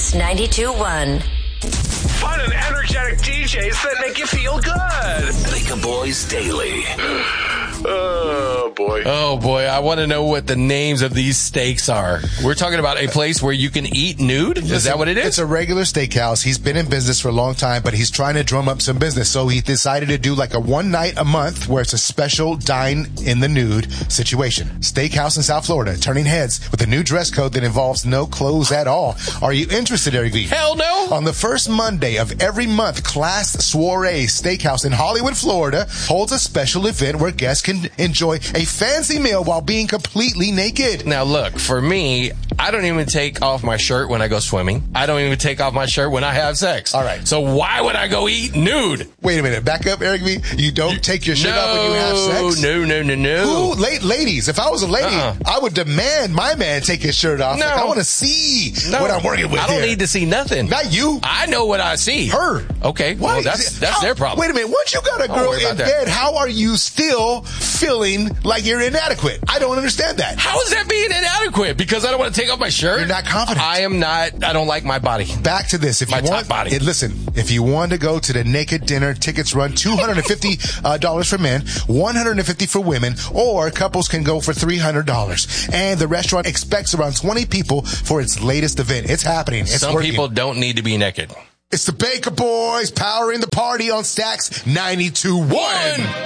Stacks 92.1. Fun and energetic DJs that make you feel good. Baker Boys Daily. Oh, boy. Oh, boy. I want to know what the names of these steaks are. We're talking about a place where you can eat nude? Is that what it is? It's a regular steakhouse. He's been in business for a long time, but he's trying to drum up some business. So he decided to do like a one night a month where it's a special dine in the nude situation. Steakhouse in South Florida, turning heads with a new dress code that involves no clothes at all. Are you interested, Eric V? Hell no. On the first Monday of every month, Class Soiree Steakhouse in Hollywood, Florida holds a special event where guests can enjoy a fancy meal while being completely naked. Now, look, for me, I don't even take off my shirt when I go swimming. I don't even take off my shirt when I have sex. All right. So why would I go eat nude? Wait a minute. Back up, Eric V. You don't take your shirt off when you have sex? No. Who? Ladies. If I was a lady, I would demand my man take his shirt off. No. Like, I want to see what I'm working with I don't here. need to see nothing. Not you. I know what I see. Her. Okay. Well, that's their problem. Wait a minute. Once you got a girl in bed, how are you still feeling like you're inadequate? I don't understand that. How is that being inadequate? Because I don't want to take off my shirt? You're not confident. I am not. I don't like my body. Back to this. If my you want, top body. Listen, if you want to go to the naked dinner, tickets run $250 for men, $150 for women, or couples can go for $300. And the restaurant expects around 20 people for its latest event. It's happening. It's Some working. people don't need to be naked. It's the Baker Boys powering the party on Stacks 92.1.